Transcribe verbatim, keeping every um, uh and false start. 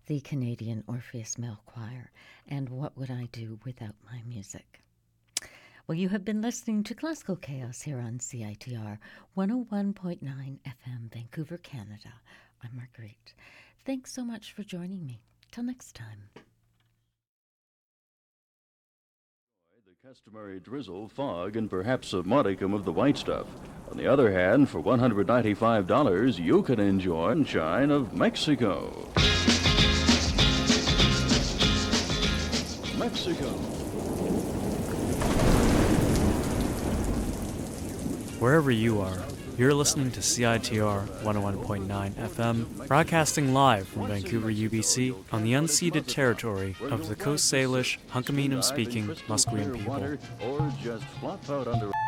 the Canadian Orpheus Male Choir, and What Would I Do Without My Music? Well, you have been listening to Classical Chaos here on C I T R one oh one point nine F M, Vancouver, Canada. I'm Marguerite. Thanks so much for joining me. Till next time. The customary drizzle, fog, and perhaps a modicum of the white stuff. On the other hand, for one hundred ninety-five dollars, you can enjoy sunshine of Mexico. Mexico. Wherever you are, you're listening to C I T R one oh one point nine F M, broadcasting live from Vancouver, U B C, on the unceded territory of the Coast Salish, Hunkaminam-speaking Musqueam people. Or just flop out under